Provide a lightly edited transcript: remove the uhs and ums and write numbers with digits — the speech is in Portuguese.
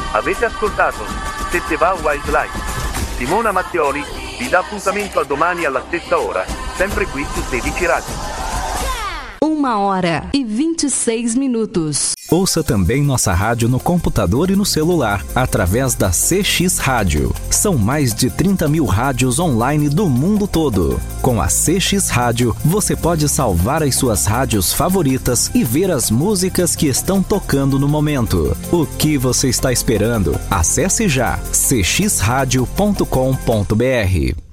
Avete ascoltato 7 va Wildlife. Simona Mattioli vi dà appuntamento a domani alla stessa ora, sempre qui su 16 Radio. 1h26. Ouça também nossa rádio no computador e no celular, através da CX Rádio. São mais de 30 mil rádios online do mundo todo. Com a CX Rádio, você pode salvar as suas rádios favoritas e ver as músicas que estão tocando no momento. O que você está esperando? Acesse já cxradio.com.br.